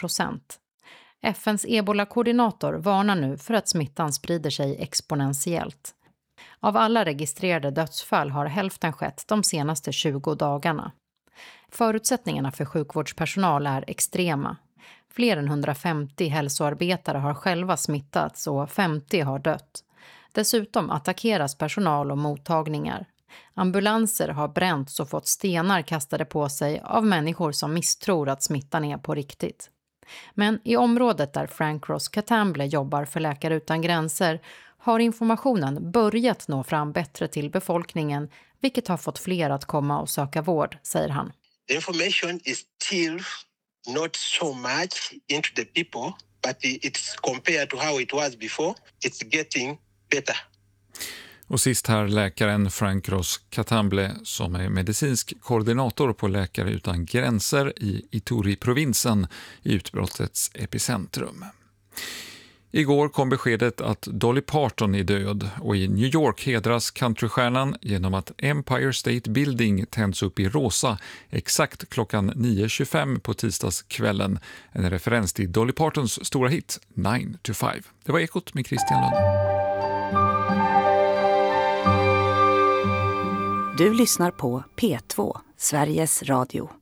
6%. FNs ebola-koordinator varnar nu för att smittan sprider sig exponentiellt. Av alla registrerade dödsfall har hälften skett de senaste 20 dagarna. Förutsättningarna för sjukvårdspersonal är extrema. Fler än 150 hälsoarbetare har själva smittats och 50 har dött. Dessutom attackeras personal och mottagningar. Ambulanser har bränts och fått stenar kastade på sig av människor som misstror att smittan är på riktigt. Men i området där Frank Ross Katamble jobbar för Läkare utan gränser har informationen börjat nå fram bättre till befolkningen, vilket har fått fler att komma och söka vård, säger han. The information is still not so much into the people, but it's compared to how it was before, it's getting better. Och sist här läkaren Frank Ross Katamble som är medicinsk koordinator på Läkare utan gränser i Ituri-provinsen i utbrottets epicentrum. Igår kom beskedet att Dolly Parton är död och i New York hedras countrystjärnan genom att Empire State Building tänds upp i rosa exakt klockan 9.25 på tisdagskvällen. En referens till Dolly Partons stora hit 9 to 5. Det var Ekot med Christian Lund. Du lyssnar på P2, Sveriges Radio.